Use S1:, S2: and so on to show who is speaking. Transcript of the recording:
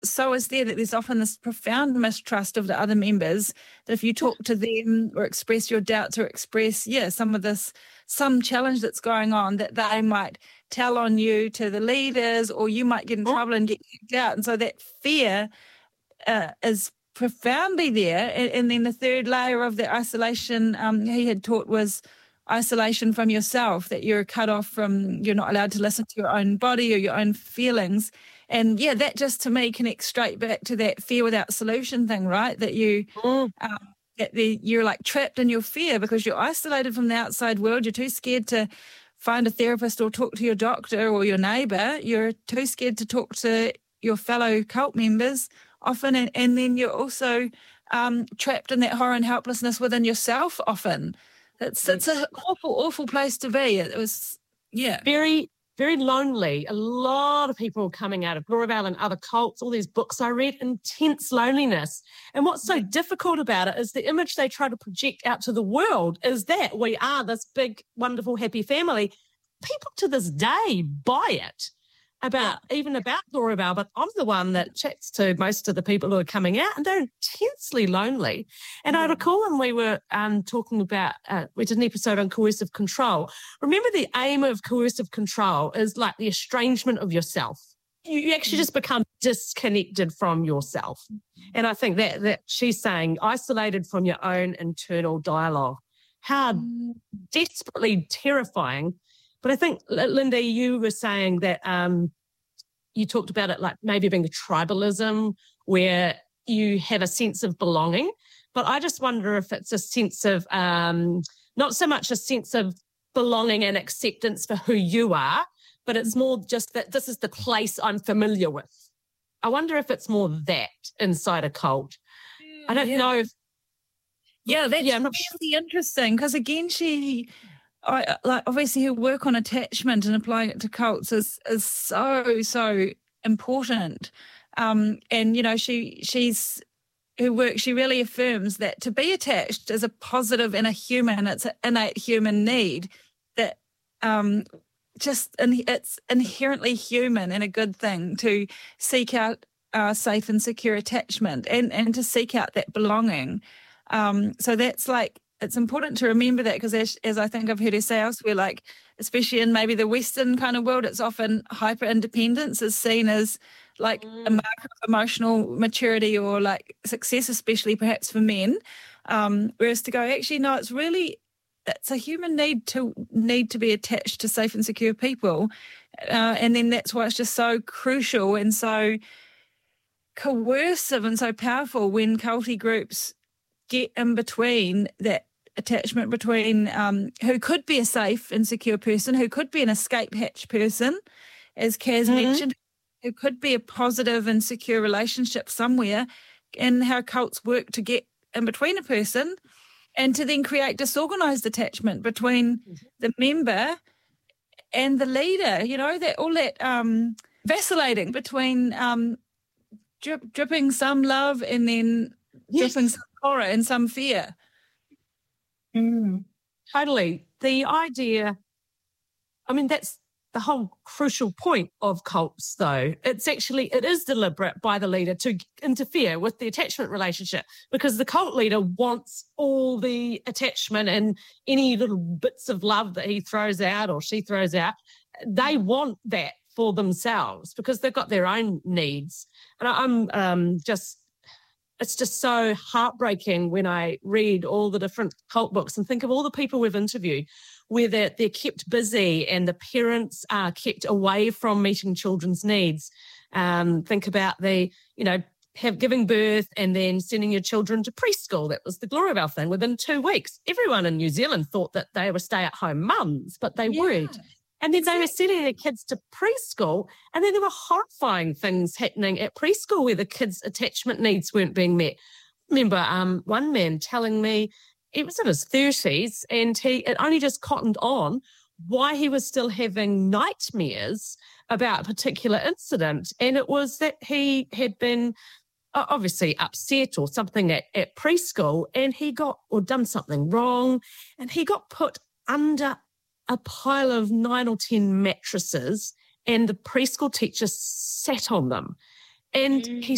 S1: so is there that there's often this profound mistrust of the other members that if you talk to them or express your doubts or express, some challenge that's going on, that they might tell on you to the leaders, or you might get in trouble and get kicked out. And so that fear is profoundly there. And then the third layer of the isolation he had taught was isolation from yourself, that you're cut off from, you're not allowed to listen to your own body or your own feelings. And that just to me connects straight back to that fear without solution thing, right? That you're like trapped in your fear because you're isolated from the outside world. You're too scared to find a therapist or talk to your doctor or your neighbour. You're too scared to talk to your fellow cult members often. And then you're also trapped in that horror and helplessness within yourself often. It's an awful, awful place to be. It was,
S2: very, very lonely. A lot of people coming out of Gloriavale and other cults, all these books I read, intense loneliness. And what's so difficult about it is the image they try to project out to the world is that we are this big, wonderful, happy family. People to this day buy it even about Gloriavale, but I'm the one that chats to most of the people who are coming out, and they're intensely lonely. And I recall when we were talking about, we did an episode on coercive control. Remember, the aim of coercive control is like the estrangement of yourself. You actually just become disconnected from yourself. And I think that she's saying isolated from your own internal dialogue. How desperately terrifying. But I think, Linda, you were saying that you talked about it like maybe being a tribalism where you have a sense of belonging. But I just wonder if it's a sense of, not so much a sense of belonging and acceptance for who you are, but it's more just that this is the place I'm familiar with. I wonder if it's more that inside a cult. I don't know if...
S1: that's really interesting because, again, obviously her work on attachment and applying it to cults is so important. And her work, she really affirms that to be attached is a positive in a human. It's an innate human need that it's inherently human and a good thing to seek out safe and secure attachment and to seek out that belonging. So that's like, it's important to remember that because as I think I've heard her say elsewhere, like especially in maybe the Western kind of world, it's often hyper-independence is seen as like a marker of emotional maturity or like success, especially perhaps for men. Whereas to go, actually, no, it's a human need to be attached to safe and secure people. And then that's why it's just so crucial and so coercive and so powerful when culty groups get in between that attachment between who could be a safe and secure person, who could be an escape hatch person, as Kaz mentioned, who could be a positive and secure relationship somewhere, and how cults work to get in between a person and to then create disorganized attachment between the member and the leader, that vacillating between dripping some love and then dripping some horror and some fear.
S2: Totally. The idea, that's the whole crucial point of cults, though. It is deliberate by the leader to interfere with the attachment relationship because the cult leader wants all the attachment and any little bits of love that he throws out or she throws out. They want that for themselves because they've got their own needs. And it's just so heartbreaking when I read all the different cult books and think of all the people we've interviewed where they're kept busy and the parents are kept away from meeting children's needs. Think about giving birth and then sending your children to preschool. That was the Gloriavale thing. Within 2 weeks, everyone in New Zealand thought that they were stay-at-home mums, but they weren't. And then they were sending their kids to preschool, and then there were horrifying things happening at preschool where the kids' attachment needs weren't being met. I remember one man telling me he was in his 30s and it only just cottoned on why he was still having nightmares about a particular incident. And it was that he had been obviously upset or something at preschool and he done something wrong and he got put under a pile of 9 or 10 mattresses and the preschool teacher sat on them. And he